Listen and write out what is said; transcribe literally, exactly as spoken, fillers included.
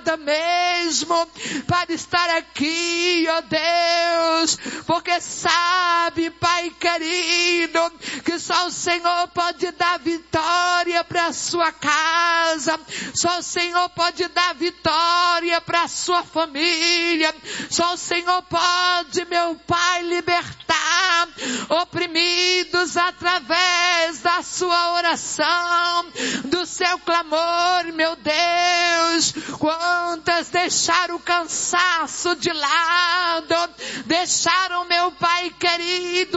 nada mesmo para estar aqui, ó Deus, porque sabe, Pai querido, que só o Senhor pode dar vitória para a sua casa, só o Senhor pode dar vitória para a sua família, só o Senhor pode, meu Pai, libertar oprimidos através da sua oração, do seu clamor, meu Deus. Quantas deixaram o cansaço de lado, deixaram, meu Pai querido,